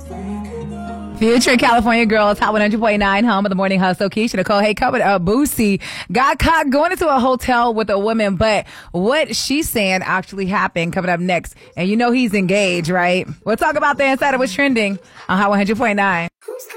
Future California Girls, Hot 100.9, home of the Morning Hustle. Keisha Nicole, hey, coming up, Boosie got caught going into a hotel with a woman, but what she's saying actually happened coming up next. And you know he's engaged, right? We'll talk about the inside of what's trending on Hot 100.9.